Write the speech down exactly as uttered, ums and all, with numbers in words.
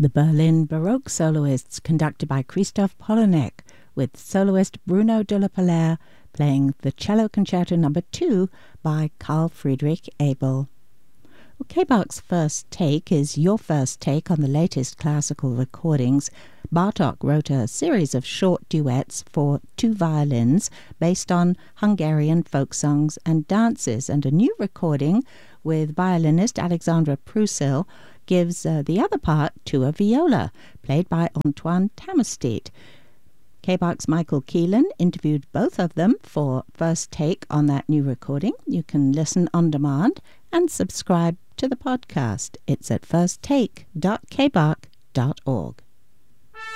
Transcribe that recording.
The Berlin Baroque Soloists, conducted by Christoph Polonek, with soloist Bruno de la Palaire playing the Cello Concerto number two by Carl Friedrich Abel. Well, K-Bach's First Take is your first take on the latest classical recordings. Bartók wrote a series of short duets for two violins based on Hungarian folk songs and dances, and a new recording with violinist Alexandra Prusil gives uh, the other part to a viola, played by Antoine Tamerstedt. K-Bach's Michael Keelan interviewed both of them for First Take on that new recording. You can listen on demand and subscribe to the podcast. It's at first take dot k bach dot org.